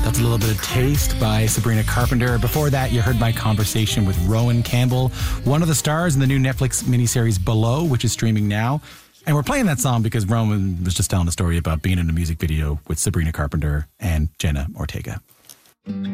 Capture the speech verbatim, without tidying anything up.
That's a little bit of Taste by Sabrina Carpenter. Before that, you heard my conversation with Rowan Campbell, one of the stars in the new Netflix miniseries Below, which is streaming now. And we're playing that song because Rowan was just telling a story about being in a music video with Sabrina Carpenter and Jenna Ortega.